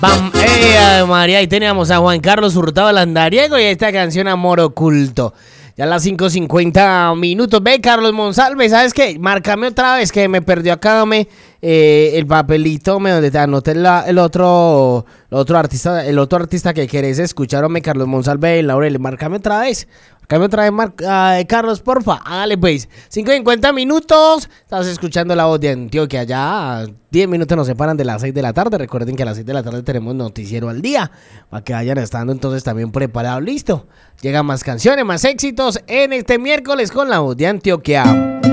Bam, María, ahí teníamos a Juan Carlos Hurtado Landariego y esta canción Amor Oculto. Ya a las 5:50. Ve, Carlos Monsalve, ¿sabes qué? Márcame otra vez que me perdió acá, el papelito donde te anoté el otro artista que querés escuchar, Carlos Monsalve y Laurel. Márcame otra vez. Carlos, porfa. Hágale pues. 5:50. Estás escuchando La Voz de Antioquia. Ya 10 minutos nos separan de las 6 de la tarde. Recuerden que a las 6 de la tarde tenemos noticiero al día. Para que vayan estando entonces también preparados. Listo. Llegan más canciones, más éxitos en este miércoles con La Voz de Antioquia.